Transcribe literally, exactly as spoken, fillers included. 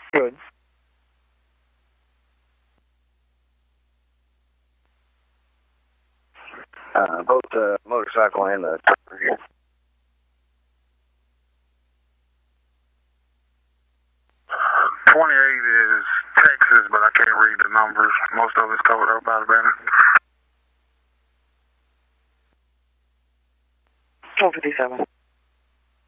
Good. Uh, both the motorcycle and the truck here. twenty-eight is Texas, but I can't read the numbers. Most of it's covered up by the banner. twelve fifty-seven.